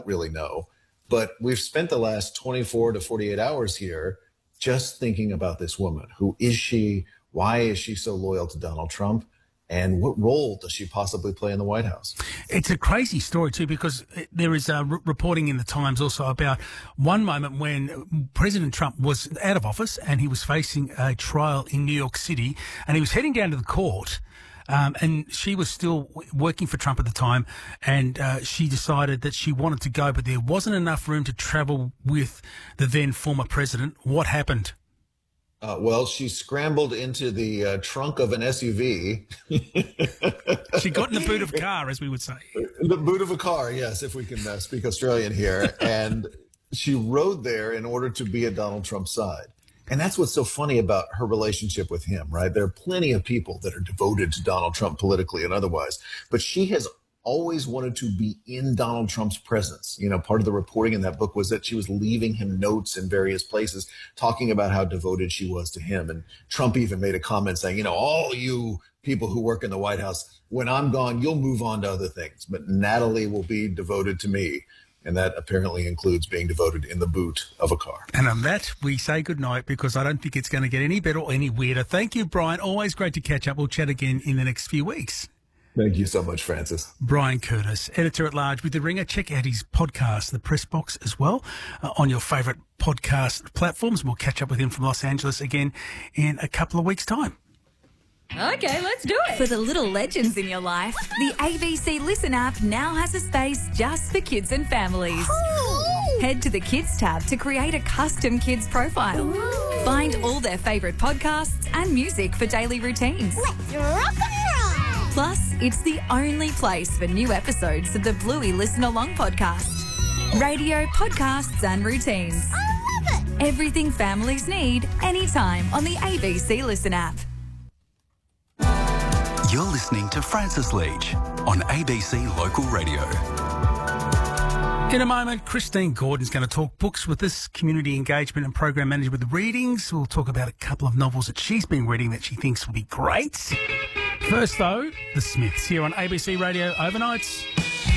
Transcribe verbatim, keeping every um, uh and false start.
really know. But we've spent the last twenty-four to forty-eight hours here just thinking about this woman. Who is she? Why is she so loyal to Donald Trump? And what role does she possibly play in the White House? It's a crazy story, too, because there is uh, r- reporting in the Times also about one moment when President Trump was out of office and he was facing a trial in New York City, and he was heading down to the court. Um, and she was still working for Trump at the time, and uh, she decided that she wanted to go, but there wasn't enough room to travel with the then former president. What happened? Uh, well, she scrambled into the uh, trunk of an S U V. She got in the boot of a car, as we would say. The boot of a car, yes, if we can uh, speak Australian here. And she rode there in order to be at Donald Trump's side. And that's what's so funny about her relationship with him, right? There are plenty of people that are devoted to Donald Trump politically and otherwise, but she has always wanted to be in Donald Trump's presence. You know, part of the reporting in that book was that she was leaving him notes in various places talking about how devoted she was to him. And Trump even made a comment saying, you know, all you people who work in the White House, when I'm gone, you'll move on to other things, but Natalie will be devoted to me. And that apparently includes being devoted in the boot of a car. And on that, we say goodnight because I don't think it's going to get any better or any weirder. Thank you, Brian. Always great to catch up. We'll chat again in the next few weeks. Thank you so much, Francis. Brian Curtis, editor-at-large with The Ringer. Check out his podcast, The Press Box, as well, uh, on your favourite podcast platforms. We'll catch up with him from Los Angeles again in a couple of weeks' time. Okay, let's do it. For the little legends in your life, the A B C Listen app now has a space just for kids and families. Ooh. Head to the Kids tab to create a custom kids profile. Ooh. Find all their favourite podcasts and music for daily routines. Let's rock and roll. Plus, it's the only place for new episodes of the Bluey Listen Along podcast. Radio, podcasts and routines. I love it. Everything families need, anytime on the A B C Listen app. You're listening to Francis Leach on A B C Local Radio. In a moment, Christine Gordon's going to talk books with us, community engagement and program manager with the readings. We'll talk about a couple of novels that she's been reading that she thinks will be great. First, though, The Smiths here on A B C Radio Overnights.